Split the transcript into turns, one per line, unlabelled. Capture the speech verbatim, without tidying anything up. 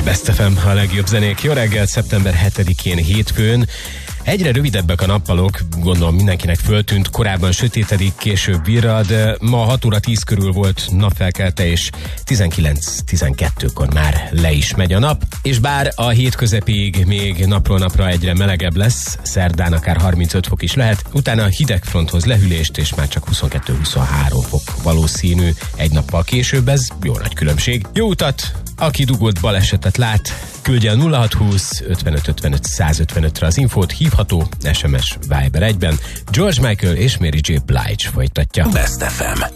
Best ef em, a legjobb zenék. Jó reggelt, szeptember hetedikén, hétfőn. Egyre rövidebbek a nappalok, gondolom mindenkinek föltűnt, korábban sötétedik, később virrad. Ma hat óra tíz körül volt napfelkelte, és tizenkilenc tizenkettőkor már le is megy a nap. És bár a hét közepéig még napról napra egyre melegebb lesz, szerdán akár harmincöt fok is lehet, utána a hidegfronthoz lehűlést, és már csak huszonkettő huszonhárom fok valószínű egy nappal később, ez jó nagy különbség. Jó utat! Aki dugott balesetet lát, küldje a nulla hat húsz ötvenöt ötvenöt száz ötvenötre az infót, hívható, es em es Viber egyben. George Michael és Mary J. Blige folytatja.
Best ef em.